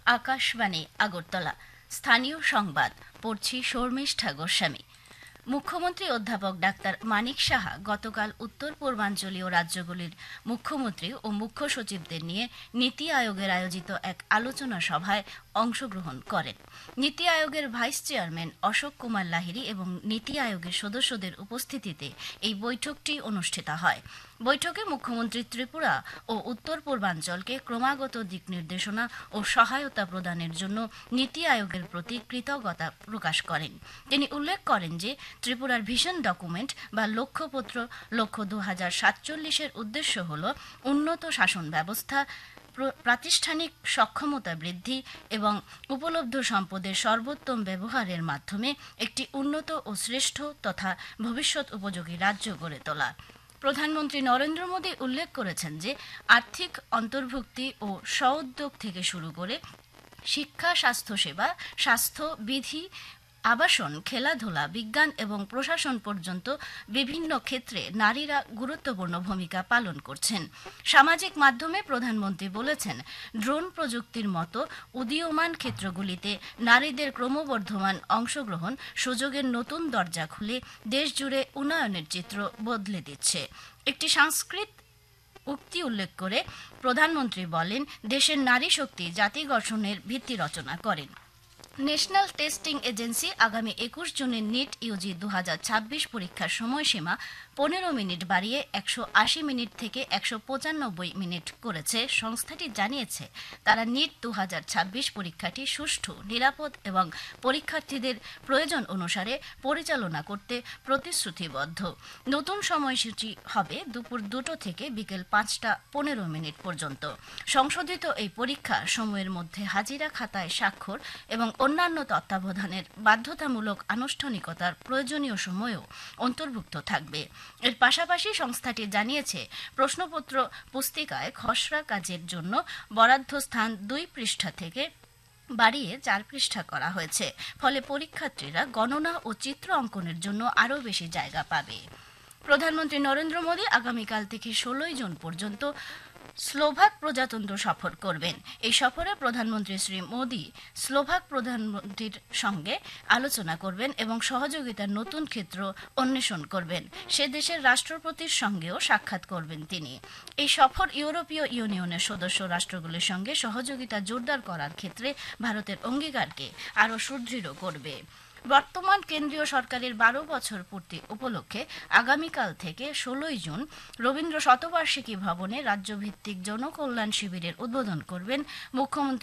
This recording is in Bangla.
আকাশবাণী আগরতলা। স্থানীয় সংবাদ পড়ছি শর্মিষ্ঠা গোস্বামী। মুখ্যমন্ত্রী অধ্যাপক ডাক্তার মানিক সাহা গতকাল উত্তর পূর্বাঞ্চলীয় রাজ্যগুলির মুখ্যমন্ত্রী ও মুখ্য সচিবদের নিয়ে নীতি আয়োগের আয়োজিত এক আলোচনা সভায় অংশগ্রহণ করেন। নীতি আয়োগের ভাইস চেয়ারম্যান অশোক কুমার লাহিড়ী এবং নীতি আয়োগের সদস্যদের উপস্থিতিতে এই বৈঠকটি অনুষ্ঠিত হয়। বৈঠকে মুখ্যমন্ত্রী ত্রিপুরা ও উত্তর পূর্বাঞ্চলকে ক্রমাগত দিক নির্দেশনা ও সহায়তা প্রদানের জন্য নীতি আয়োগের প্রতি কৃতজ্ঞতা প্রকাশ করেন। তিনি উল্লেখ করেন যে ত্রিপুরার ভিশন ডকুমেন্ট বা লক্ষ্যপত্র লক্ষ্য 2047-এর উদ্দেশ্য হল উন্নত শাসন ব্যবস্থা, প্রাতিষ্ঠানিক সক্ষমতা বৃদ্ধি এবং উপলব্ধ সম্পদের সর্বোত্তম ব্যবহারের মাধ্যমে একটি উন্নত ও শ্রেষ্ঠ তথা ভবিষ্যৎ উপযোগী রাজ্য গড়ে তোলা। প্রধানমন্ত্রী নরেন্দ্র মোদী উল্লেখ করেছেন যে আর্থিক অন্তর্ভুক্তি ও স্ব-উদ্যোগ থেকে শুরু করে শিক্ষা, স্বাস্থ্যসেবা, স্বাস্থ্য বিধি, আবাসন, খেলাধুলা, বিজ্ঞান এবং প্রশাসন পর্যন্ত বিভিন্ন ক্ষেত্রে নারীরা গুরুত্বপূর্ণ ভূমিকা পালন করছেন। সামাজিক মাধ্যমে প্রধানমন্ত্রী বলেছেন, ড্রোন প্রযুক্তির মতো উদীয়মান ক্ষেত্রগুলিতে নারীদের ক্রমবর্ধমান অংশগ্রহণ সুযোগের নতুন দরজা খুলে দেশজুড়ে উন্নয়নের চিত্র বদলে দিচ্ছে। একটি সংস্কৃত উক্তি উল্লেখ করে প্রধানমন্ত্রী বলেন, দেশের নারী শক্তি জাতি গঠনের ভিত্তি রচনা করেন। ন্যাশনাল টেস্টিং এজেন্সি আগামী 21 জুনের নিট ইউজি 2026 পরীক্ষার সময়সীমা 15 মিনিট বাড়িয়ে 180 মিনিট থেকে 195 মিনিট করেছে। সংস্থাটি জানিয়েছে, তারা নিট 2026 পরীক্ষাটি সুষ্ঠু, নিরাপদ এবং পরীক্ষার্থীদের প্রয়োজন অনুসারে পরিচালনা করতে প্রতিশ্রুতিবদ্ধ। নতুন সময়সূচি হবে দুপুর 2টা থেকে বিকেল 5:15 পর্যন্ত। সংশোধিত এই পরীক্ষা সময়ের মধ্যে হাজিরা খাতায় স্বাক্ষর এবং অন্যান্য তত্ত্বাবধানের বাধ্যতামূলক আনুষ্ঠানিকতার প্রয়োজনীয় সময়ও অন্তর্ভুক্ত থাকবে। এর পাশাপাশি সংস্থাটি জানিয়েছে, প্রশ্নপত্র পুস্তিকায় খসড়া কাজের জন্য বরাদ্দ স্থান 2 পৃষ্ঠা থেকে বাড়িয়ে 4 পৃষ্ঠা করা হয়েছে। ফলে পরীক্ষার্থীরা গণনা ও চিত্র অঙ্কনের জন্য আরও বেশি জায়গা পাবে। প্রধানমন্ত্রী নরেন্দ্র মোদী আগামীকাল থেকে 16 জুন পর্যন্ত স্লোভাক প্রজাতন্ত্র সফর করবেন। এই সফরে প্রধানমন্ত্রী শ্রী মোদী স্লোভাক প্রধানমন্ত্রীর সঙ্গে আলোচনা করবেন এবং সহযোগিতার নতুন ক্ষেত্র অন্বেষণ করবেন। সে দেশের রাষ্ট্রপতির সঙ্গেও সাক্ষাৎ করবেন তিনি। এই সফর ইউরোপীয় ইউনিয়নের সদস্য রাষ্ট্রগুলির সঙ্গে সহযোগিতা জোরদার করার ক্ষেত্রে ভারতের অঙ্গীকারকে আরও সুদৃঢ় করবে। বর্তমান কেন্দ্রীয় সরকারের 12 বছর পূর্তি উপলক্ষে আগামীকাল থেকে 16 জুন রবীন্দ্র শতবার্ষিকী ভবনে রাজ্যভিত্তিক জনকল্যাণ শিবিরের উদ্বোধন করবেন মুখ্যমন্ত্রী